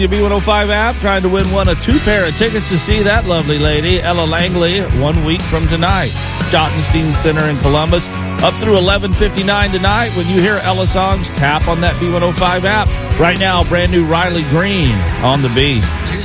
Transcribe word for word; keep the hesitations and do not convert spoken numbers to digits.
The B one oh five app, trying to win one of two pair of tickets to see that lovely lady, Ella Langley, one week from tonight. Schottenstein Center in Columbus, up through eleven fifty-nine tonight. When you hear Ella songs, tap on that B one oh five app. Right now, brand new Riley Green on the B.